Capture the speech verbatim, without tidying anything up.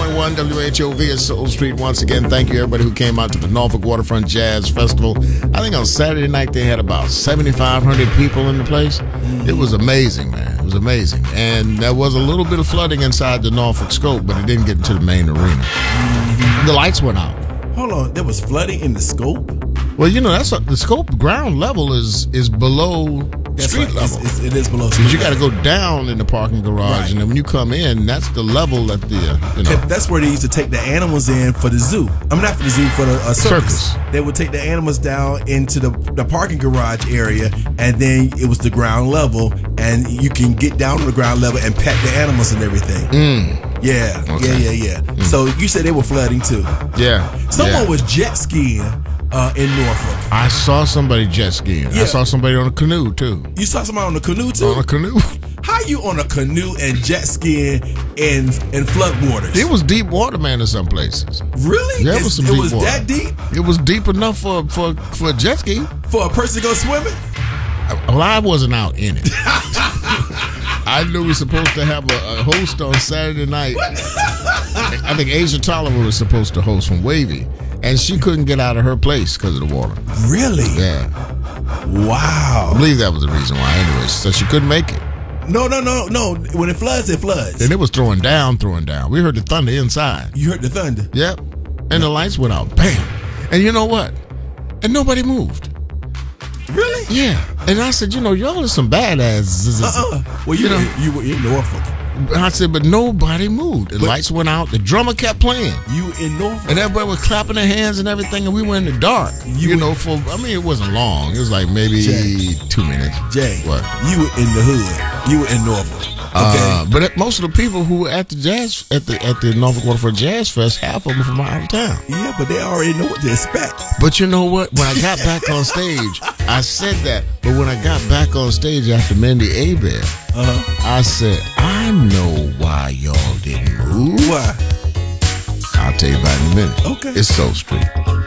point one W H O V is Soul Street. Once again, thank you everybody who came out to the Norfolk Waterfront Jazz Festival. I think on Saturday night they had about seventy-five hundred people in the place. It was amazing, man. It was amazing. And there was a little bit of flooding inside the Norfolk Scope, but it didn't get into the main arena. The lights went out. Hold on, there was flooding in the Scope? Well, you know, that's a, the Scope ground level is is below That's street right. level. It's, it's, it is below street Because you got to level. go down in the parking garage, Right. and then when you come in, that's the level that the, uh, you know. That's where they used to take the animals in for the zoo. I mean, not for the zoo, for the uh, circus. Circus. They would take the animals down into the, the parking garage area, and then it was the ground level, and you can get down to the ground level and pet the animals and everything. Mm. Yeah, Okay. yeah, yeah, yeah. Mm. So you said they were flooding too. Yeah. Someone yeah. was jet skiing uh, in Norfolk. I saw somebody jet skiing. I Yeah. saw somebody on a canoe, too. You saw somebody on a canoe too? On a canoe. How you on a canoe and jet skiing in in flood waters? It was deep water, man, in some places. Really? Yeah, it It's- was some it deep was water. that deep It was deep enough for, for, for a jet ski. for a person to go swimming? Well, I wasn't out in it. I knew we were supposed to have a, a host on Saturday night. I think Asia Tolliver was supposed to host from Wavy, and she couldn't get out of her place because of the water. Really? Yeah. Wow. I believe that was the reason why. Anyway, so she couldn't make it. No, no, no, no. When it floods, it floods. And it was throwing down, throwing down. We heard the thunder inside. You heard the thunder. Yep. And the lights went out. Bam. And you know what? And nobody moved. Really? Yeah. And I said, you know, y'all are some badasses. Uh-uh. Well, you, You know- know, you were in Norfolk. I said, but nobody moved. The But- lights went out. The drummer kept playing. You in Norfolk. And everybody was clapping their hands and everything, and we were in the dark. You, You know, for, I mean, it wasn't long. It was like maybe Jay. two minutes. Jay, What? you were in the hood. You were in Norfolk. Okay. Uh, but at- most of the people who were at the jazz, at the at the Norfolk Waterfront Jazz Fest, half of them from out of town. yeah, but they already know what to expect. But you know what? When I got back on stage, I said that. But when I got back on stage after Mandy Abed, Uh-huh. I said, I know why y'all didn't move. Why? I'll tell you about it in a minute. Okay. It's Soul Street.